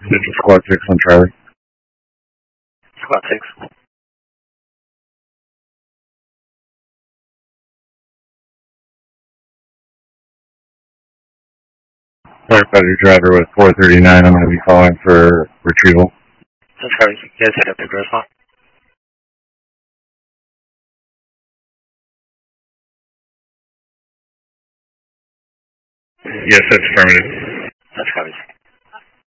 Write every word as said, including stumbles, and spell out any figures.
This is Squad six on Charlie. Squad six. Firefighter driver with four thirty-nine. I'm going to be calling for retrieval. So Charlie, you guys head up to Grossmont? Yes, that's affirmative. That's Charlie.